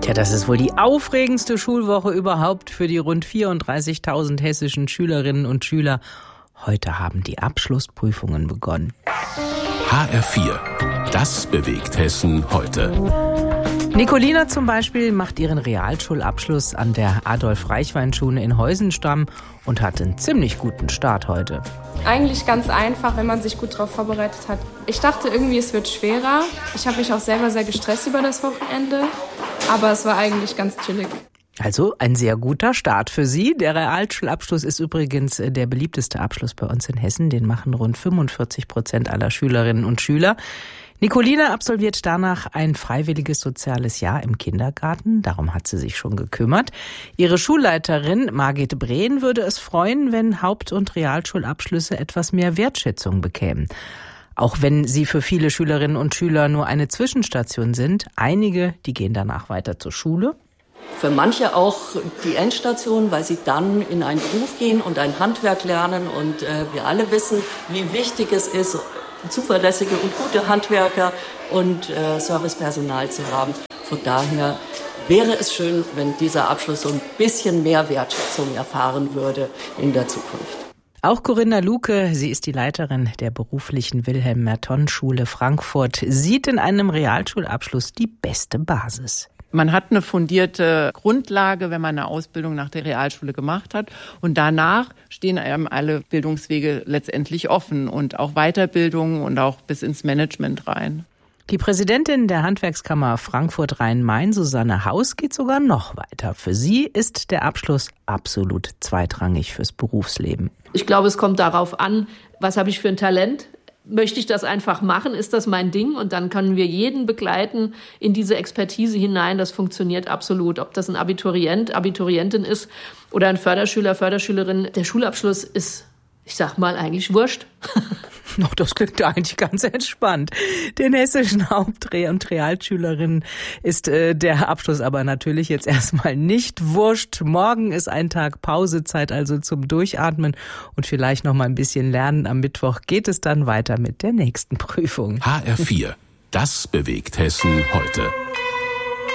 Tja, das ist wohl die aufregendste Schulwoche überhaupt für die rund 34.000 hessischen Schülerinnen und Schüler. Heute haben die Abschlussprüfungen begonnen. HR4, das bewegt Hessen heute. Nicolina zum Beispiel macht ihren Realschulabschluss an der Adolf-Reichwein-Schule in Heusenstamm und hat einen ziemlich guten Start heute. Eigentlich ganz einfach, wenn man sich gut darauf vorbereitet hat. Ich dachte irgendwie, es wird schwerer. Ich habe mich auch selber sehr gestresst über das Wochenende, aber es war eigentlich ganz chillig. Also ein sehr guter Start für Sie. Der Realschulabschluss ist übrigens der beliebteste Abschluss bei uns in Hessen. Den machen rund 45% aller Schülerinnen und Schüler. Nicolina absolviert danach ein freiwilliges soziales Jahr im Kindergarten. Darum hat sie sich schon gekümmert. Ihre Schulleiterin Margit Brehn würde es freuen, wenn Haupt- und Realschulabschlüsse etwas mehr Wertschätzung bekämen. Auch wenn sie für viele Schülerinnen und Schüler nur eine Zwischenstation sind. Einige, die gehen danach weiter zur Schule. Für manche auch die Endstation, weil sie dann in einen Beruf gehen und ein Handwerk lernen. Und wir alle wissen, wie wichtig es ist, zuverlässige und gute Handwerker und Servicepersonal zu haben. Von daher wäre es schön, wenn dieser Abschluss so ein bisschen mehr Wertschätzung erfahren würde in der Zukunft. Auch Corinna Luke, sie ist die Leiterin der beruflichen Wilhelm-Merton-Schule Frankfurt, sieht in einem Realschulabschluss die beste Basis. Man hat eine fundierte Grundlage, wenn man eine Ausbildung nach der Realschule gemacht hat. Und danach stehen einem alle Bildungswege letztendlich offen und auch Weiterbildung und auch bis ins Management rein. Die Präsidentin der Handwerkskammer Frankfurt-Rhein-Main, Susanne Haus, geht sogar noch weiter. Für sie ist der Abschluss absolut zweitrangig fürs Berufsleben. Ich glaube, es kommt darauf an, was habe ich für ein Talent? Möchte ich das einfach machen? Ist das mein Ding? Und dann können wir jeden begleiten in diese Expertise hinein. Das funktioniert absolut. Ob das ein Abiturient, Abiturientin ist oder ein Förderschüler, Förderschülerin. Der Schulabschluss ist, ich sag mal, eigentlich wurscht. Das klingt eigentlich ganz entspannt. Den hessischen Haupt- und Realschülerinnen ist der Abschluss aber natürlich jetzt erstmal nicht wurscht. Morgen ist ein Tag Pausezeit, also zum Durchatmen und vielleicht noch mal ein bisschen lernen. Am Mittwoch geht es dann weiter mit der nächsten Prüfung. HR4, das bewegt Hessen heute.